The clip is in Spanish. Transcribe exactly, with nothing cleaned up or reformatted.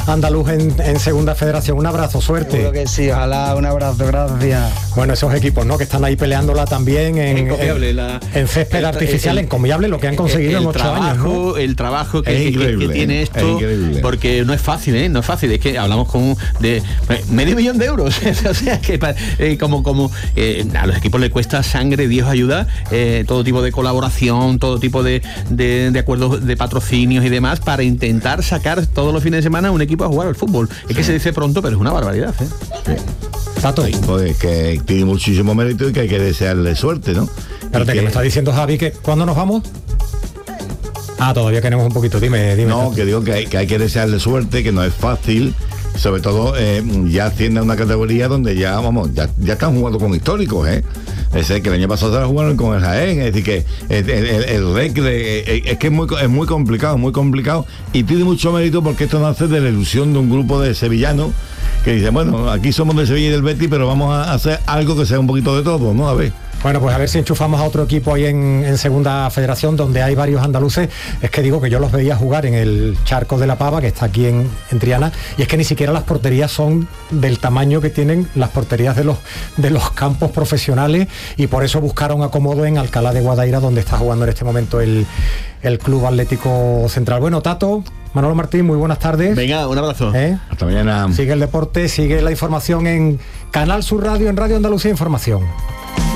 andaluz en, en Segunda Federación. Un abrazo, suerte. Seguro que sí, ojalá, un abrazo, gracias. Bueno, esos equipos, ¿no?, que están ahí peleándola también en, en, la, en césped el, artificial, el, encomiable, lo que han conseguido el, en ocho trabajo, años, ¿no? El trabajo que, que, que tiene esto, porque no es fácil, ¿eh? No es fácil, es que hablamos con de medio millón de euros, o sea, que eh, como, como eh, a los equipos les cuesta sangre, Dios ayuda, eh, todo tipo de colaboración, todo tipo de, de, de acuerdos de patrocinios y demás, para intentar sacar todos los fines de semana un equipo a jugar al fútbol. Es sí. que se dice pronto, pero es una barbaridad, ¿eh? Sí. Tato. Pues que tiene muchísimo mérito y que hay que desearle suerte, ¿no? Espérate, que... que me está diciendo Javi que ¿cuándo nos vamos? Ah, todavía tenemos un poquito, dime, dime. No, Tato. que digo que hay, que hay que desearle suerte, que no es fácil, sobre todo eh, ya asciende a una categoría donde ya, vamos, ya, ya están jugando con históricos, ¿eh? Es decir, que el año pasado se jugaron con el Jaén, es decir, que el, el, el, el R E C de, es que es muy, es muy complicado, muy complicado, y tiene mucho mérito porque esto nace de la ilusión de un grupo de sevillanos que dicen, bueno, aquí somos del Sevilla y del Betis, pero vamos a hacer algo que sea un poquito de todo, ¿no? A ver. Bueno, pues a ver si enchufamos a otro equipo ahí en, en Segunda Federación, donde hay varios andaluces. Es que digo que yo los veía jugar en el Charco de la Pava, que está aquí en, en Triana, y es que ni siquiera las porterías son del tamaño que tienen las porterías de los, de los campos profesionales, y por eso buscaron acomodo en Alcalá de Guadaira, donde está jugando en este momento el, el Club Atlético Central. Bueno, Tato, Manolo Martín, muy buenas tardes. Venga, un abrazo. ¿Eh? Hasta mañana. Sigue el deporte, sigue la información en Canal Sur Radio, en Radio Andalucía Información.